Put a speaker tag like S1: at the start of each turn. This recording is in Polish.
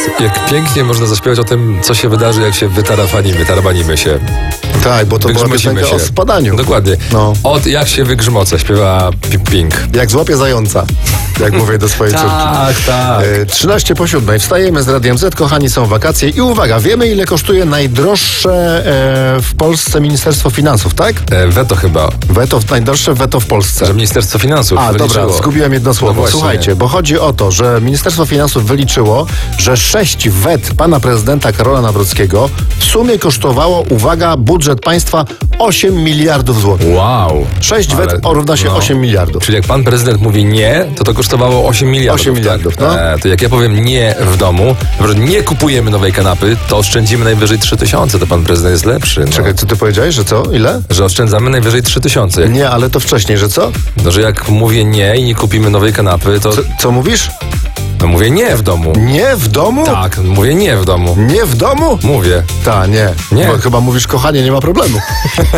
S1: Jak pięknie można zaśpiewać o tym, co się wydarzy, jak się wytarabanimy się.
S2: Tak, bo to była
S1: Wygrzmocimy
S2: piosenka
S1: się.
S2: o spadaniu.
S1: Dokładnie.
S2: No.
S1: Od jak się wygrzmocę, śpiewa Pink.
S2: Jak złapie zająca, jak mówię do swojej córki.
S1: Tak.
S2: 13:07. Wstajemy z Radiem Z, kochani, są wakacje i uwaga, wiemy ile kosztuje najdroższe w Polsce Ministerstwo Finansów, tak?
S1: Weto chyba.
S2: Najdroższe weto w Polsce.
S1: Że Ministerstwo Finansów
S2: Dobra,
S1: wyliczyło.
S2: zgubiłem jedno słowo.
S1: No właśnie.
S2: Słuchajcie, bo chodzi o to, że Ministerstwo Finansów wyliczyło, że 6 wet pana prezydenta Karola Nawrockiego w sumie kosztowało, uwaga, budżet państwa 8 miliardów złotych.
S1: Wow.
S2: 6 wet równa się 8 miliardów.
S1: Czyli jak pan prezydent mówi nie, to kosztowało 8 miliardów.
S2: 8 miliardów,
S1: tak?
S2: no.
S1: To jak ja powiem nie w domu, na przykład nie kupujemy nowej kanapy, to oszczędzimy najwyżej 3000, to pan prezydent jest lepszy. No.
S2: Czekaj, co ty powiedziałeś, że co? Ile?
S1: Że oszczędzamy najwyżej 3000.
S2: Nie, ale to wcześniej, że co?
S1: No, że jak mówię nie i nie kupimy nowej kanapy, to
S2: Co mówisz?
S1: no, mówię nie w domu.
S2: Nie w domu?
S1: Tak, mówię nie w domu.
S2: Nie w domu?
S1: Mówię.
S2: Ta, nie.
S1: Nie.
S2: Bo chyba mówisz, kochanie, nie ma problemu.